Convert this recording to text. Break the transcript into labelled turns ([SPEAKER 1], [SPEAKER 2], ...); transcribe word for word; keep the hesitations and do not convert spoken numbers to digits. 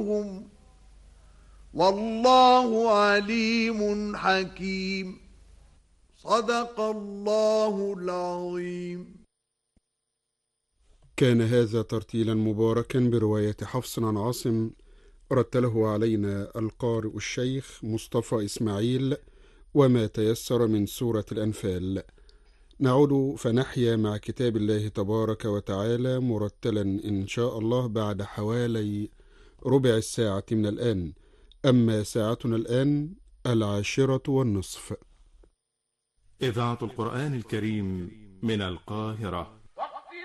[SPEAKER 1] والله عليم حكيم. صدق الله العظيم.
[SPEAKER 2] كان هذا ترتيلا مباركا برواية حفص عن عاصم، رتله علينا القارئ الشيخ مصطفى إسماعيل، وما تيسر من سورة الأنفال. نعود فنحيا مع كتاب الله تبارك وتعالى مرتلا إن شاء الله بعد حوالي ربع الساعة من الآن. أما ساعتنا الآن العاشرة والنصف.
[SPEAKER 3] إذاعة القرآن الكريم من القاهرة.